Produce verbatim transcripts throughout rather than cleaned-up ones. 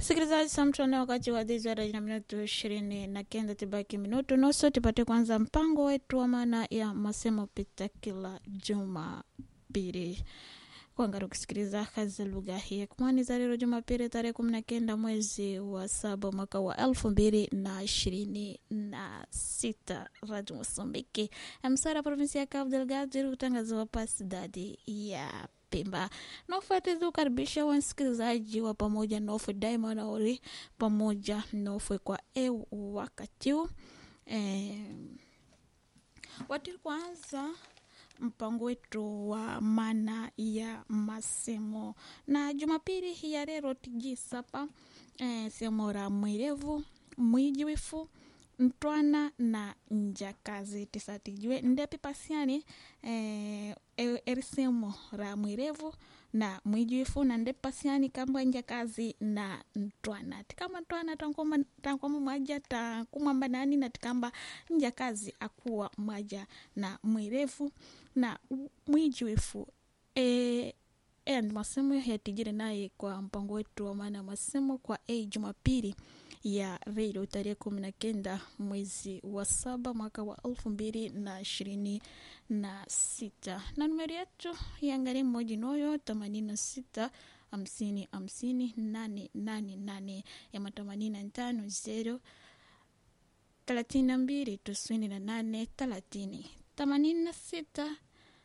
Sikilizaji samtone wakati wa dhizara na minutu ishirini na kenda tibaki minutu nusu tupate kwanza mpango wetu wa maana ya masemo pita kila Jumapili. Kuangaru kusikiliza kazi lugha hii kumani za leo Jumapili tarehe kumi na kenda mwezi wa saba mwaka wa elfu mbili na ishirini na sita. Radio Msumbiki msara provinsi ya Cabo Delgado utangazo wa pasidadi ya Pemba. Nafuatilia ukaribisha wasikilizaji wa pamoja nofu daima na ori pamoja nofu kwa eu wakati huu. E, watu kwanza mpango wetu wa maana ya masemo na Jumapili ya leo tijisapa e, semo la mwirevu mwijiwifu mtwana na njakazi tisatijwe ndepi pasiani eh, erisemo ra mwirevu na mwijifu na ndepi pasiani kamba njakazi na mtwana tikama mtwana tankoma tankoma mwaja takumamba nani na tikamba njakazi akuwa mwaja na mwirevu na mwijifu eh and masemo ya tijire naye kwa mpango wetu wa maana masemo kwa e Jumapili ya redio tarehe kumi na kenda mwezi wa saba mwaka wa elfu mbili na ishirini na sita na numeri yetu ya ngari moja noyo themanini na sita hamsini hamsini nane nane nane ya matamanini na tano zero thelathini na mbili tisini na nane thelathini themanini na sita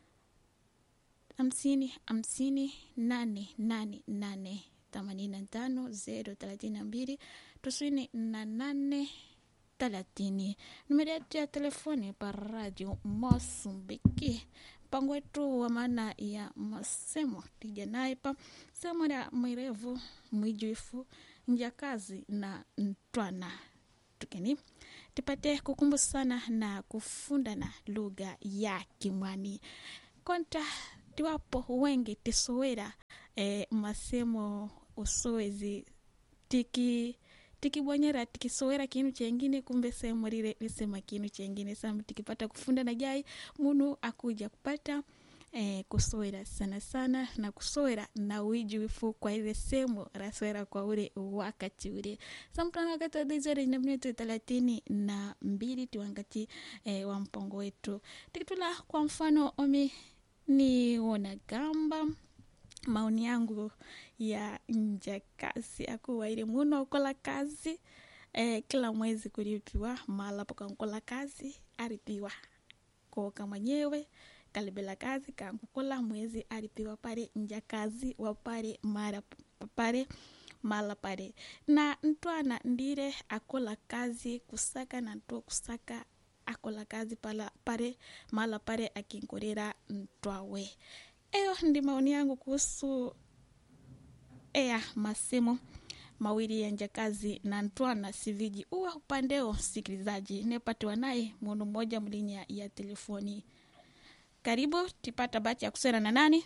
hamsini hamsini nane nane nane themanini na tano zero thelathini na mbili tisini na nane thelathini. Numeri yetu ya telefoni pa Radio Msumbiki. Mpango wetu wa maana ya masemo tijanaye pa semo ya mwirevu mwijifu njakazi na mtwana. Tukeni tupate kukumbusana na kufundana lugha ya Kimwani. Konta tiwapo wengi tisowera eh, masemo usowezi tiki tiki bonyera tiki sowera kinu chengine kumbe semo lile lisema kinu chengine samu tikipata kufunda na jai munu akuja kupata eh, kusowera sana sana na kusowera na uijuifu kwa ile semo raswera kwa ule wakati ule samtana wakati wa dhizore na minutu thelathini na mbili tuangati eh, wa mpango wetu tikitula kwa mfano omi ni wona gamba maoni yangu ya njakazi akuwa ile muno kola kazi eh, kila mwezi kulipiwa mala poka nkola kazi aripiwa kwa kama nyewe kalibela kazi kankukola mwezi aripiwa pare njakazi wa pare mara pare mala pare na ntwana ndire akola kazi kusaka na nto kusaka akola kazi pala pare mala pare akinkorera ntwawe. Eyo ndi maoni yangu kuhusu ea masemo mawili ya njakazi na ntwana siviji uwa upandeo sikilizaji nepatiwa naye munu moja mlinya ya telefoni. Karibu tipata bati ya kusera na nani?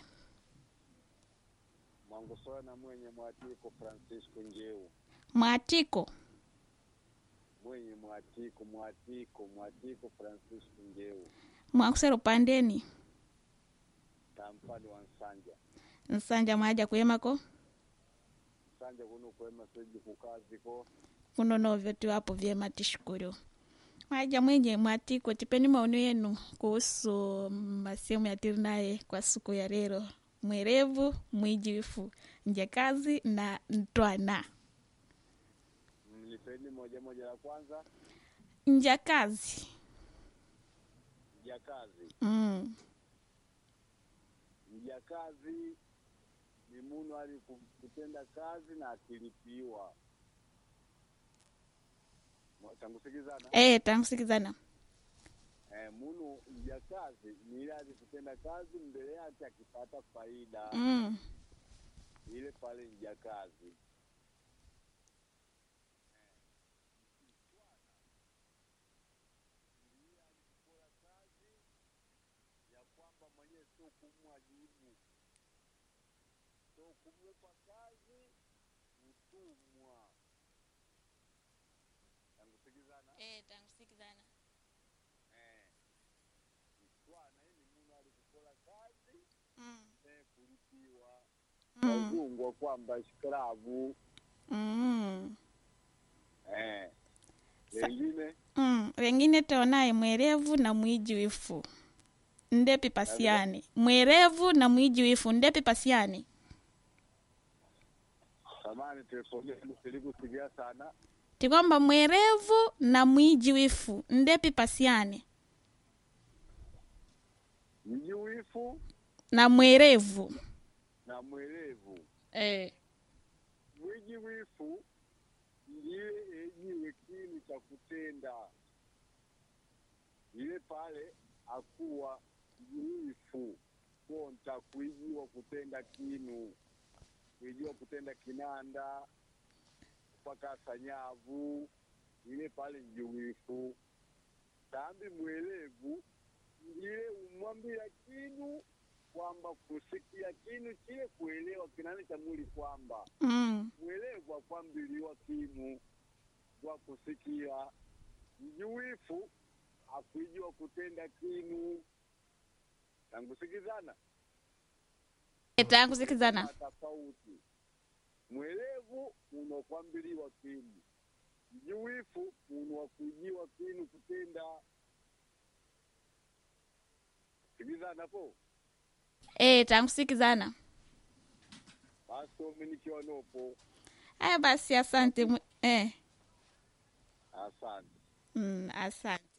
Mwangusoa na mwenye Mwatiko Francisco Njeu. Mwatiko Mwenye Mwatiko Mwatiko Mwatiko Francisco Njeu. Mwakusera upandeni Kampani wa Nsanja. Nsanja maja kuyemako? Nsanja kuno kwema seji kukazi ko. Kuno novyo tuwapo vyema tishukuru. Maja mwenye Mwatiko tipeni maoni yenu kuhusu masemo ya tirinae kwa siku ya leo. Mwerevu, mwijifu, njakazi na ntwana. Nipeni moja moja la kwanza. Njakazi. Njakazi. Mm. Njakazi ni munu ali kutenda kazi na akilipiwa. Tangusikizana? Eh, tangusikizana. Eh, munu njakazi ni ile ali kutenda kazi mbele yake akipata faida. Mm. Ile pale njakazi. Kumwajibu so kumwepa kazi utumwa. Tangusikizana? Eh, tangusikizana. Eh. Mtwana hili munu alikukola kazi mm. eh, kulipiwa mm. Wazungu kwamba shkrabu Mm. Eh. Sa- Wengine Mm. Wengine taonaye mwerevu na mwijiwifu. Ndepi pasiani. Mwerevu na mwijiwifu. Ndepi pasiani. samani telefoni yangu silikusikia sana. Tikwamba mwerevu na mwijiwifu. Ndepi pasiani. Mjiwifu Na mwerevu. na mwerevu. Eh. Mwijiwifu ndiye ejiwe kini cha kutenda. Ile pale akuwa mjiwifu konta kuijiwa kutenda kinu. Kuijiwa kutenda kinanda mpaka sanyavu. Ile pale mjiwifu. Tambi mwelevu ndiye umwambia kinu kwamba kusikia kinu chile kuelewa kinani cha mwili kwamba Mm. mwelevu akwambiliwa kinu kwa kusikia. Mjuwifu akuijua kutenda kinu. Tangusikizana Eta kusikizana. tofauti. Mwelevu unokwambiliwa kinu. Mjuwifu unokuijiwa kinu kutenda. Sikizana po. Eh, tangusikizana. Basi umenikiwa nopo. Aya basi asante. mwe- Eh. Asante. Mm, asante.